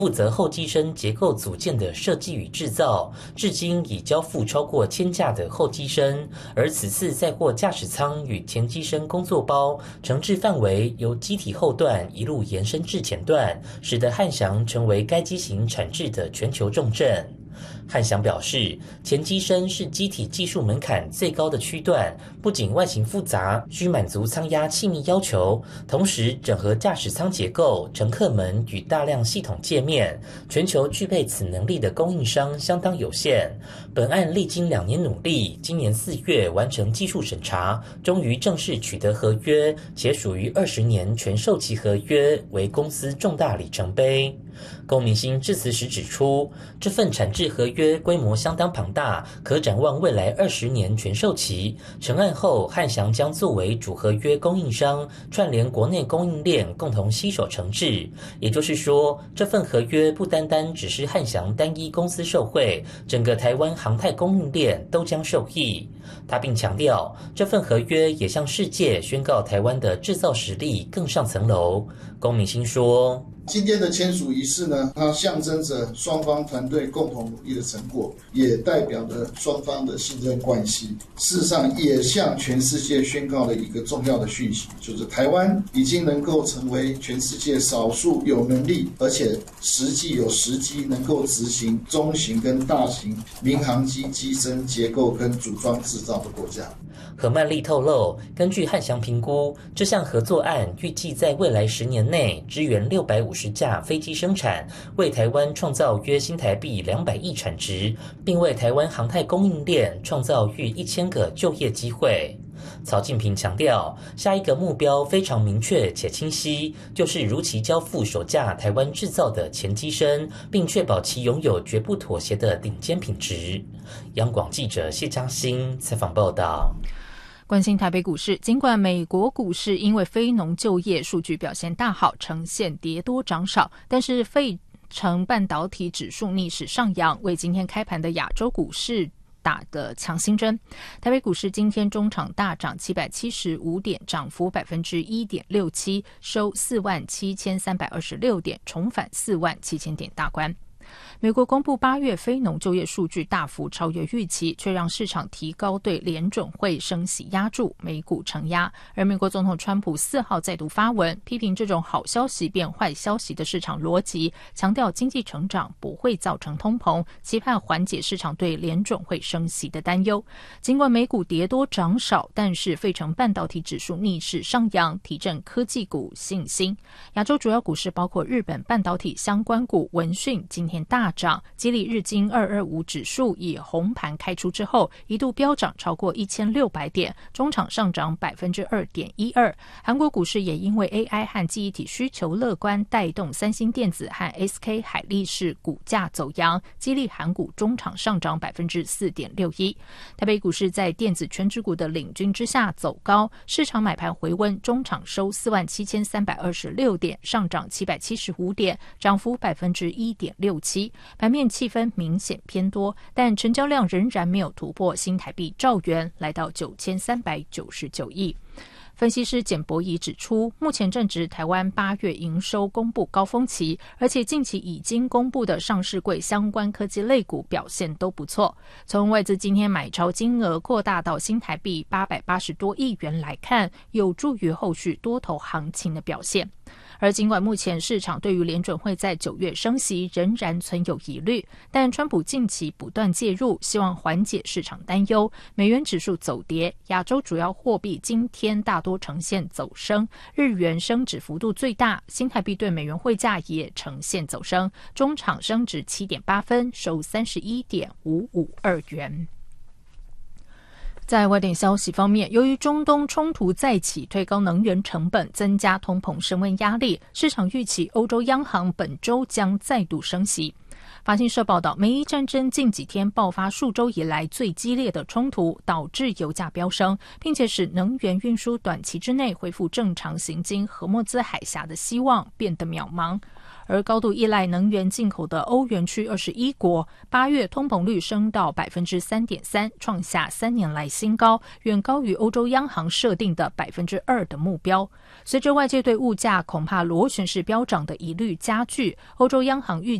负责后机身结构组件的设计与制造，至今已交付超过1000架的后机身，而此次载货驾驶舱与前机身工作包承制范围由机体后段一路延伸至前段，使得汉翔成为该机型产制的全球重镇。汉翔表示，前机身是机体技术门槛最高的区段，不仅外形复杂，需满足舱压气密要求，同时整合驾驶舱结构、乘客门与大量系统界面，全球具备此能力的供应商相当有限。本案历经2年努力，今年4月完成技术审查，终于正式取得合约，且属于20年全授期合约，为公司重大里程碑。龚明鑫致辞时指出，这份产制合约规模相当庞大，可展望未来20年全授期。成案后，汉翔将作为主合约供应商，串联国内供应链，共同携手承制。也就是说，这份合约不单单只是汉翔单一公司受惠，整个台湾航太供应链都将受益。他并强调，这份合约也向世界宣告台湾的制造实力更上层楼。龚明鑫说， 今天的签署仪式呢，它象征着双方团队共同努力的成果，也代表着双方的信任关系。事实上，也向全世界宣告了一个重要的讯息，就是台湾已经能够成为全世界少数有能力，而且实际有时机能够执行中型跟大型民航机机身结构跟组装制造的国家。 何曼丽透露，根据汉翔评估，这项合作案预计在未来10年内支援650架飞机生产，为台湾创造约新台币200亿产值，并为台湾航太供应链创造逾1000个就业机会。曹进平强调，下一个目标非常明确且清晰，就是如期交付首架台湾制造的前机身，并确保其拥有绝不妥协的顶尖品质。央广记者谢嘉欣采访报道。 关心台北股市，尽管美国股市因为非农就业数据表现大好，呈现跌多涨少，但是费城半导体指数逆势上扬，为今天开盘的亚洲股市打的强心针。台北股市今天中场大涨775点，涨幅1.67%，收47326点，重返47000点大关。美国公布8月非农就业数据大幅超越预期，却让市场提高对联准会升息压注，美股承压。而美国总统川普4号再度发文，批评这种好消息变坏消息的市场逻辑，强调经济成长不会造成通膨，期盼缓解市场对联准会升息的担忧。尽管美股跌多涨少，但是费城半导体指数逆势上扬，提振科技股信心。亚洲主要股市包括日本半导体相关股文讯今天大涨，激励日经225指数以红盘开出之后，一度飙涨超过1600点，中场上涨2.12%。韩国股市也因为 AI 和记忆体需求乐观，带动三星电子和 SK 海力士股价走扬，激励韩股中场上涨4.61%。台北股市在电子全指股的领军之下走高，市场买盘回温，中场收47326点，上涨775点，涨幅1.67%。盘面气氛明显偏多，但成交量仍然没有突破新台币兆元，来到9399亿。分析师简博仪指出，目前正值台湾8月营收公布高峰期，而且近期已经公布的上市柜相关科技类股表现都不错。从外资今天买超金额扩大到新台币880多亿元来看，有助于后续多头行情的表现。而尽管目前市场对于联准会在9月升息仍然存有疑虑，但川普近期不断介入，希望缓解市场担忧。美元指数走跌，亚洲主要货币今天大多呈现走升，日元升值幅度最大，新台币对美元汇价也呈现走升，中场升值7.8分，收31.552元。在外电消息方面，由于中东冲突再起，推高能源成本，增加通膨升温压力，市场预期欧洲央行本周将再度升息。法新社报道，美伊战争近几天爆发数周以来最激烈的冲突，导致油价飙升，并且使能源运输短期之内恢复正常行经荷默兹海峡的希望变得渺茫。 而高度依赖能源进口的欧元区21国，8月通膨率升到 3.3%， 创下3年来新高，远高于欧洲央行设定的 2% 的目标。随着外界对物价恐怕螺旋式飙涨的疑虑加剧，欧洲央行预